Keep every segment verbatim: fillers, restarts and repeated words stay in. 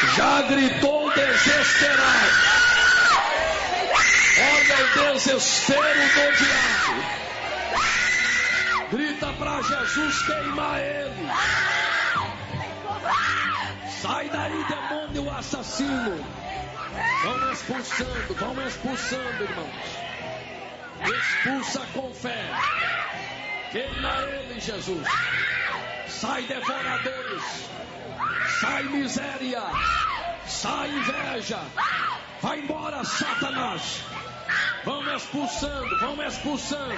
já gritou desesperado. Olha o desespero do diabo. Grita para Jesus queimar ele. Sai daí, demônio assassino. Vão expulsando, vão expulsando, irmãos. Expulsa com fé. Queima ele, Jesus. Sai, devoradores. Sai, miséria. Sai, inveja. Vai embora, Satanás. Vão expulsando, vão expulsando.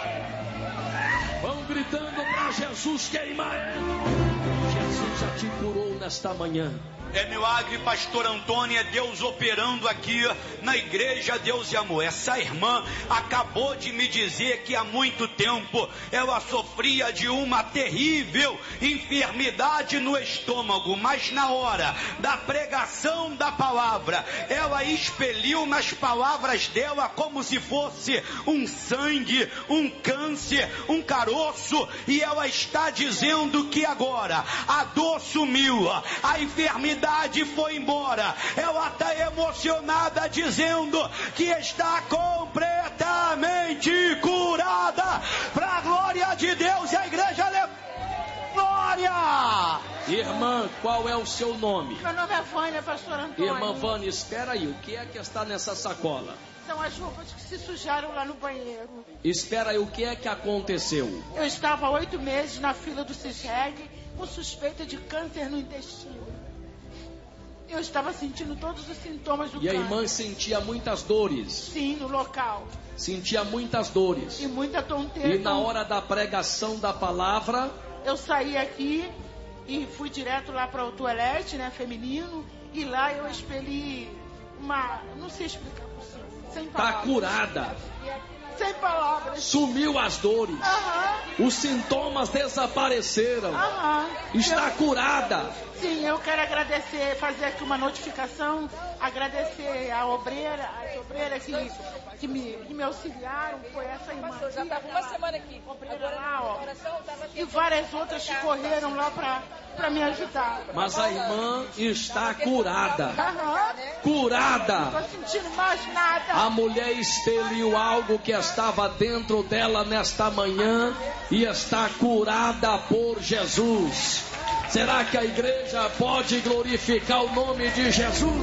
Vão gritando para Jesus queimar ele. Jesus já te curou nesta manhã. É milagre, pastor Antônio, é Deus operando aqui na igreja Deus e Amor. Essa irmã acabou de me dizer que há muito tempo ela sofria de uma terrível enfermidade no estômago, mas na hora da pregação da palavra, ela expeliu nas palavras dela como se fosse um sangue, um câncer, um caroço, e ela está dizendo que agora a dor sumiu, a enfermidade foi embora. Ela está emocionada dizendo que está completamente curada. Para a glória de Deus, e a igreja leva glória. Irmã, qual é o seu nome? Meu nome é Vânia, pastor Antônio. Irmã Vânia, espera aí, o que é que está nessa sacola? São as roupas que se sujaram lá no banheiro. Espera aí, o que é que aconteceu? Eu estava há oito meses na fila do CISREG com suspeita de câncer no intestino. Eu estava sentindo todos os sintomas do câncer. E a câncer. irmã sentia muitas dores? Sim, no local. Sentia muitas dores? E muita tonteira. E na hora da pregação da palavra? Eu saí aqui e fui direto lá para o toalete, né, feminino. E lá eu expeli uma... Não sei explicar por si. Sem palavras. Tá curada. Sem palavras. Sumiu as dores. Aham. Os sintomas desapareceram. Aham. Está eu... curada. Sim, eu quero agradecer, fazer aqui uma notificação, agradecer a obreira, as obreiras que, que, me, que me auxiliaram, foi essa irmã. Pastor, já estava uma semana aqui. Agora, lá, ó. E várias outras que correram lá para me ajudar. Mas a irmã está curada. Aham. Curada. Não estou sentindo mais nada. A mulher expeliu algo que estava dentro dela nesta manhã e está curada por Jesus. Será que a igreja pode glorificar o nome de Jesus?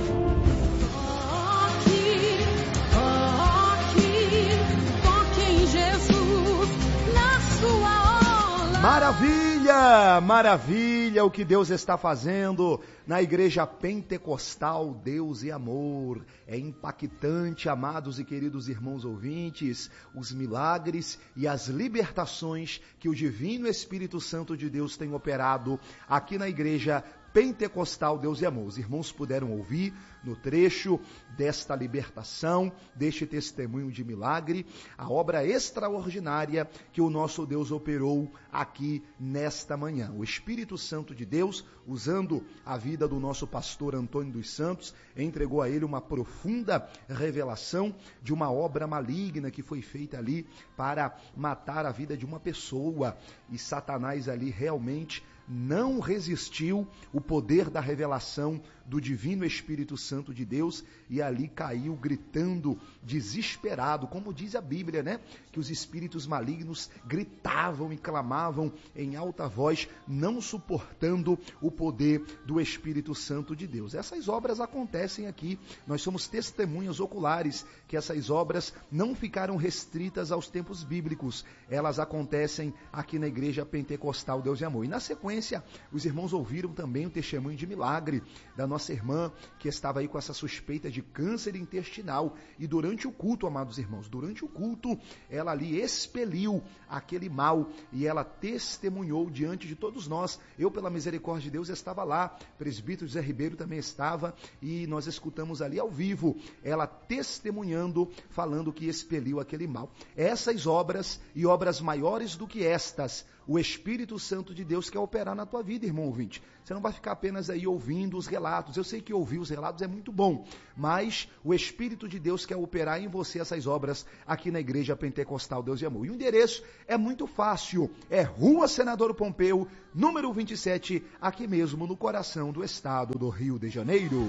Toque, toque, toque em Jesus, na sua ola. Maravilha, maravilha o que Deus está fazendo na igreja pentecostal Deus e Amor. É impactante, amados e queridos irmãos ouvintes, os milagres e as libertações que o Divino Espírito Santo de Deus tem operado aqui na igreja pentecostal Deus e Amor. Os irmãos puderam ouvir no trecho desta libertação, deste testemunho de milagre, a obra extraordinária que o nosso Deus operou aqui nesta manhã. O Espírito Santo de Deus, usando a vida do nosso pastor Antônio dos Santos, entregou a ele uma profunda revelação de uma obra maligna que foi feita ali para matar a vida de uma pessoa, e Satanás ali realmente não resistiu o poder da revelação do Divino Espírito Santo de Deus, e ali caiu gritando, desesperado, como diz a Bíblia, né? Que os espíritos malignos gritavam e clamavam em alta voz, não suportando o poder do Espírito Santo de Deus. Essas obras acontecem aqui, nós somos testemunhas oculares que essas obras não ficaram restritas aos tempos bíblicos, elas acontecem aqui na igreja pentecostal Deus e Amor. E na sequência, os irmãos ouviram também o testemunho de milagre da nossa irmã, que estava aí com essa suspeita de câncer intestinal, e durante o culto, amados irmãos, durante o culto, ela ali expeliu aquele mal, e ela testemunhou diante de todos nós. Eu, pela misericórdia de Deus, estava lá, presbítero José Ribeiro também estava, e nós escutamos ali ao vivo, ela testemunhando, falando que expeliu aquele mal. Essas obras e obras maiores do que estas, o Espírito Santo de Deus quer operar na tua vida, irmão ouvinte. Você não vai ficar apenas aí ouvindo os relatos. Eu sei que ouvir os relatos é muito bom, mas o Espírito de Deus quer operar em você essas obras aqui na Igreja Pentecostal Deus e Amor. E o endereço é muito fácil, é Rua Senador Pompeu, número vinte e sete, aqui mesmo no coração do estado do Rio de Janeiro.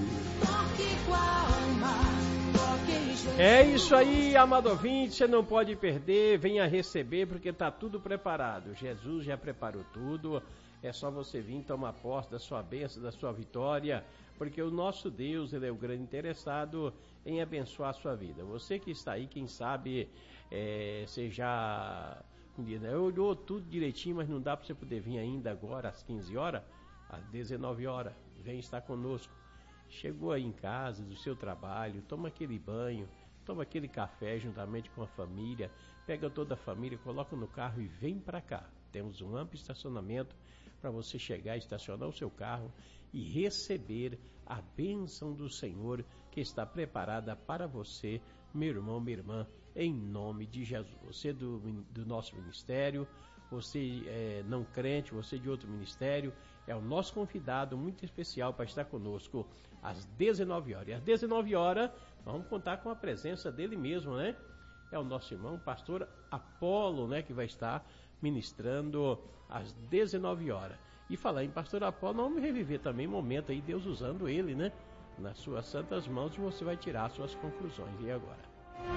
É isso aí, amado ouvinte, você não pode perder, venha receber porque está tudo preparado. Jesus já preparou tudo, é só você vir tomar posse da sua bênção, da sua vitória, porque o nosso Deus, ele é o grande interessado em abençoar a sua vida. Você que está aí, quem sabe, é, você já né, olhou tudo direitinho, mas não dá para você poder vir ainda agora às quinze horas, às dezenove horas, vem estar conosco. Chegou aí em casa, do seu trabalho, toma aquele banho, toma aquele café juntamente com a família, pega toda a família, coloca no carro e vem para cá. Temos um amplo estacionamento para você chegar, estacionar o seu carro e receber a bênção do Senhor que está preparada para você, meu irmão, minha irmã, em nome de Jesus. Você do, do nosso ministério, você é, não crente, você de outro ministério, é o nosso convidado muito especial para estar conosco às dezenove horas. E às dezenove horas, vamos contar com a presença dele mesmo, né? É o nosso irmão, pastor Apolo, né? Que vai estar ministrando às dezenove horas. E falar em pastor Apolo, nós vamos reviver também um momento aí, Deus usando ele, né? Nas suas santas mãos, e você vai tirar as suas conclusões. E agora?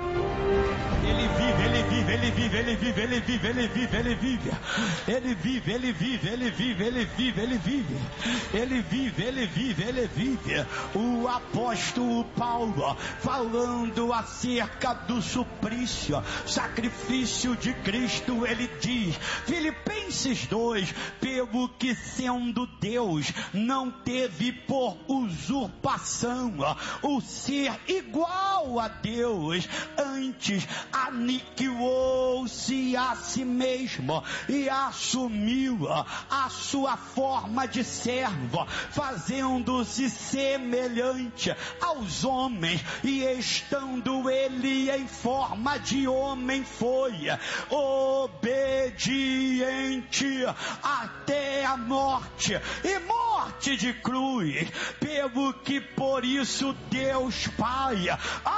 Ele vive, ele vive, ele vive, ele vive, ele vive, ele vive, ele vive. Ele vive, ele vive, ele vive, ele vive, ele vive. Ele vive, ele vive, ele vive. O apóstolo Paulo falando acerca do suplício, sacrifício de Cristo, ele diz, Filipenses dois, pelo que sendo Deus, não teve por usurpação o ser igual a Deus, antes aniquilou-se a si mesmo e assumiu a sua forma de servo, fazendo-se semelhante aos homens, e estando ele em forma de homem, foi obediente até a morte, e morte de cruz, pelo que por isso Deus Pai